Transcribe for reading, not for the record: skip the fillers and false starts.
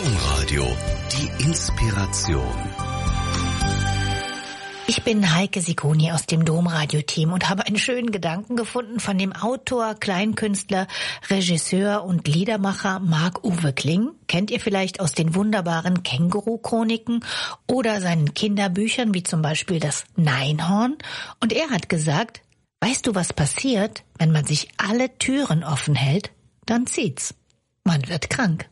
Domradio, die Inspiration. Ich bin Heike Sikoni aus dem Domradio-Team und habe einen schönen Gedanken gefunden von dem Autor, Kleinkünstler, Regisseur und Liedermacher Marc-Uwe Kling. Kennt ihr vielleicht aus den wunderbaren Känguru-Chroniken oder seinen Kinderbüchern, wie zum Beispiel das Neinhorn? Und er hat gesagt, weißt du, was passiert, wenn man sich alle Türen offen hält? Dann zieht's. Man wird krank.